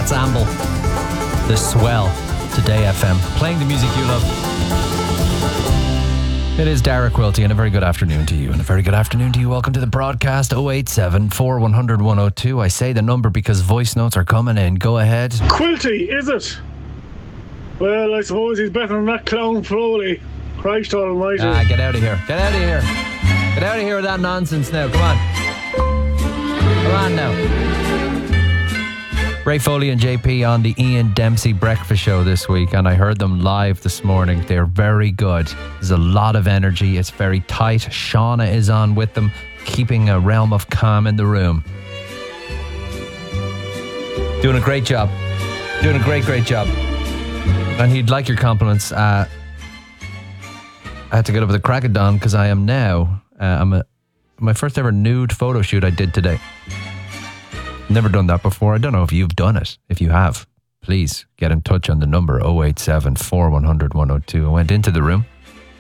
That's Amble. The Swell. Today FM. Playing the music you love. It is Dara Quilty, and a very good afternoon to you. And a very good afternoon to you. Welcome to the broadcast. 087 4100 102. I say the number because voice notes are coming in. Go ahead. Quilty, is it? Well, I suppose he's better than that clown Foley. Christ almighty. Get out of here. Get out of here. Get out of here with that nonsense now. Come on. Come on now. Ray Foley and JP on the Ian Dempsey Breakfast Show this week, and I heard them live this morning. They're very good. There's a lot of energy. It's very tight. Shauna is on with them, keeping a realm of calm in the room. Doing a great job. Doing a great job. And he'd like your compliments. I had to get up at the crack of dawn because I am now, my first ever nude photo shoot I did today. Never done that before. I don't know if you've done it. If you have, please get in touch on the number 087 4100 102. I went into the room.